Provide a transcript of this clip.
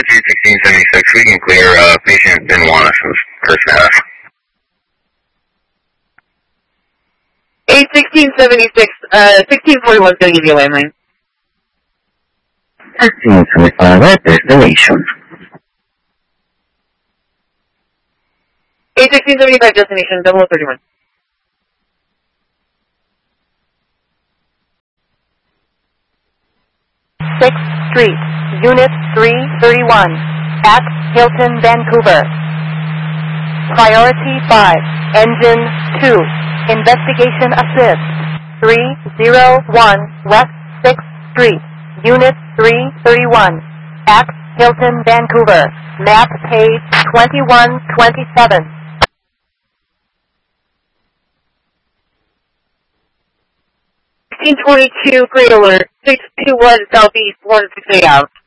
Energy 1676, we can clear, patient didn't want us since first half. A1676, 1641 is going to give you a landline. 1675 at destination. A1675 destination, 0031. 6th Street, Unit 331, at Hilton, Vancouver. Priority 5, Engine 2, Investigation Assist, 301 West 6th Street, Unit 331, at Hilton, Vancouver. Map page 2127. 1622, Great Alert, 621 Southeast, 168 out.